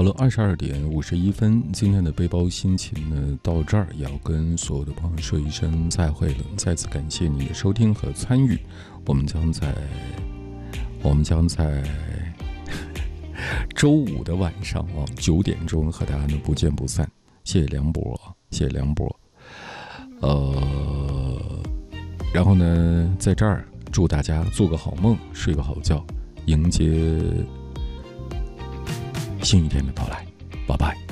好了，22:51，今天的背包心情呢，到这儿也要跟所有的朋友说一声再会了。再次感谢你的收听和参与，我们将在周五的晚上9点钟和大家呢不见不散。谢谢梁博，谢谢梁博。然后呢，在这儿祝大家做个好梦，睡个好觉，迎接新一天的到来。拜拜。